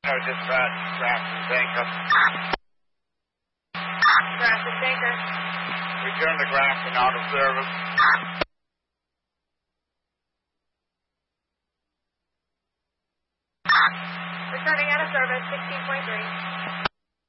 Dispatch, Grafton Tanker. Grafton Tanker. Return to Grafton out of service. Returning out of service, 16.3.